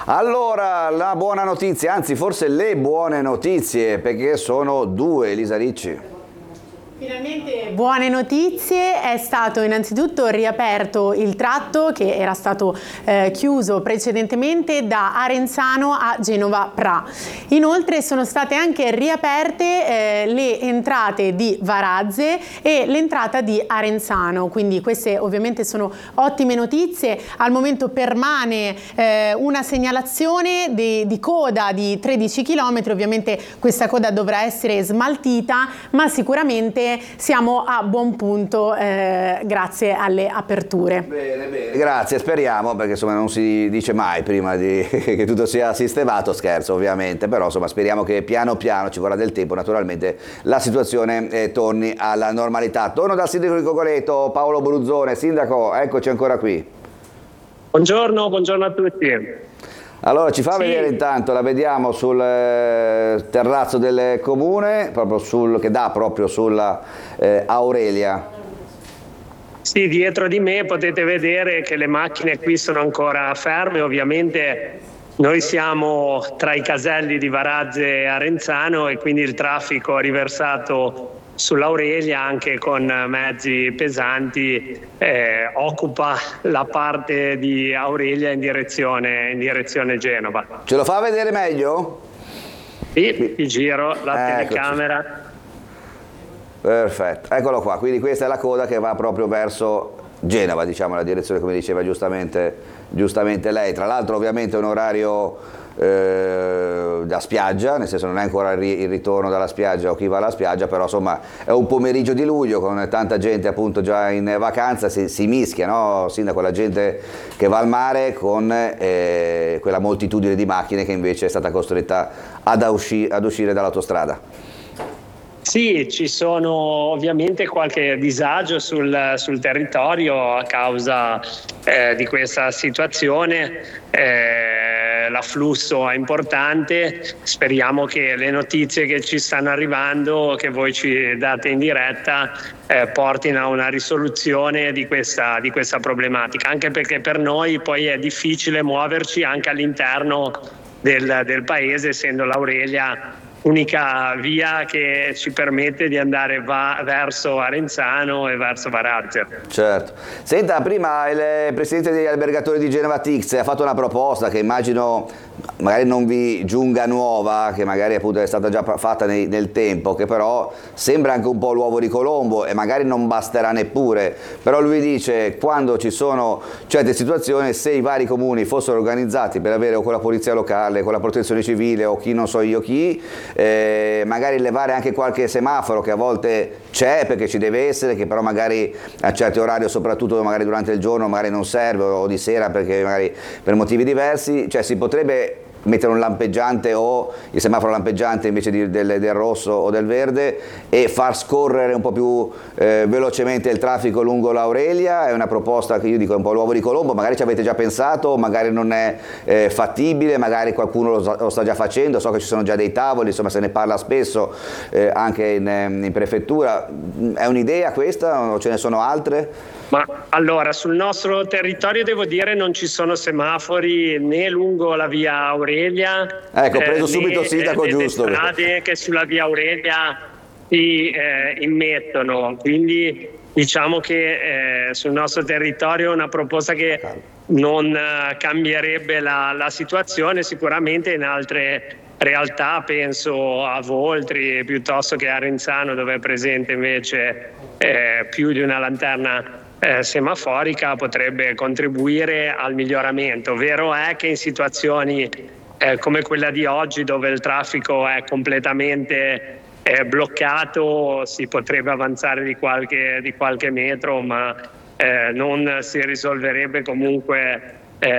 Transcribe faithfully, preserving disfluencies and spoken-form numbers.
Allora, la buona notizia, anzi forse le buone notizie, perché sono due, Elisa Ricci. Finalmente buone notizie, è stato innanzitutto riaperto il tratto che era stato eh, chiuso precedentemente da Arenzano a Genova Pra. Inoltre sono state anche riaperte eh, le entrate di Varazze e l'entrata di Arenzano, quindi queste ovviamente sono ottime notizie. Al momento permane eh, una segnalazione di, di coda di tredici chilometri, ovviamente questa coda dovrà essere smaltita, ma sicuramente siamo a buon punto eh, grazie alle aperture. Bene, bene, grazie, speriamo, perché insomma non si dice mai prima di, che tutto sia sistemato, scherzo ovviamente, però insomma speriamo che piano piano, ci vorrà del tempo naturalmente, la situazione eh, torni alla normalità. Torno dal sindaco di Cogoleto, Paolo Bruzzone. Sindaco, eccoci ancora qui. Buongiorno, buongiorno a tutti. Allora ci fa sì. vedere intanto, la vediamo sul eh, terrazzo del comune, proprio sul, che dà proprio sulla eh, Aurelia. Sì, dietro di me potete vedere che le macchine qui sono ancora ferme, ovviamente noi siamo tra i caselli di Varazze e Arenzano e quindi il traffico è riversato sull'Aurelia anche con mezzi pesanti, eh, occupa la parte di Aurelia in direzione, in direzione Genova. Ce lo fa vedere meglio? Sì, ti giro la Eccoci. telecamera. Perfetto, eccolo qua, quindi questa è la coda che va proprio verso Genova, diciamo, la direzione come diceva giustamente, giustamente lei. Tra l'altro ovviamente è un orario Eh, da spiaggia, nel senso non è ancora il ritorno dalla spiaggia o chi va alla spiaggia, però insomma è un pomeriggio di luglio con tanta gente appunto già in vacanza, si, si mischia, no, Sindaco, la gente che va al mare con eh, quella moltitudine di macchine che invece è stata costretta ad, usci ad uscire dall'autostrada. Sì, ci sono ovviamente qualche disagio sul, sul territorio a causa eh, di questa situazione. Eh, L'afflusso è importante, speriamo che le notizie che ci stanno arrivando, che voi ci date in diretta, eh, portino a una risoluzione di questa, di questa problematica, anche perché per noi poi è difficile muoverci anche all'interno del, del paese, essendo l'Aurelia unica via che ci permette di andare va verso Arenzano e verso Varazze. Certo. Senta, prima il presidente degli albergatori di Genova T X ha fatto una proposta che immagino magari non vi giunga nuova, che magari appunto è stata già fatta nei, nel tempo, che però sembra anche un po' l'uovo di Colombo e magari non basterà neppure, però lui dice quando ci sono certe situazioni, se i vari comuni fossero organizzati per avere o con la polizia locale, con la protezione civile o chi non so io chi, Eh, magari levare anche qualche semaforo che a volte c'è perché ci deve essere, che però magari a certi orari, soprattutto magari durante il giorno, magari non serve, o di sera perché magari per motivi diversi, cioè si potrebbe mettere un lampeggiante o il semaforo lampeggiante invece di, del, del rosso o del verde e far scorrere un po' più eh, velocemente il traffico lungo l'Aurelia. È una proposta che io dico è un po' l'uovo di Colombo, magari ci avete già pensato, magari non è eh, fattibile, magari qualcuno lo, lo sta già facendo, so che ci sono già dei tavoli, insomma se ne parla spesso eh, anche in, in prefettura. È un'idea questa o ce ne sono altre? Ma allora, sul nostro territorio devo dire non ci sono semafori né lungo la via Aurelia, ecco, preso eh, subito il sindaco né, giusto. Le strade che sulla via Aurelia si eh, immettono, quindi diciamo che eh, sul nostro territorio è una proposta che non eh, cambierebbe la, la situazione. Sicuramente in altre realtà, penso a Voltri piuttosto che a Arenzano, dove è presente invece eh, più di una lanterna Eh, semaforica, potrebbe contribuire al miglioramento. Vero è che in situazioni eh, come quella di oggi, dove il traffico è completamente eh, bloccato, si potrebbe avanzare di qualche, di qualche metro, ma eh, non si risolverebbe comunque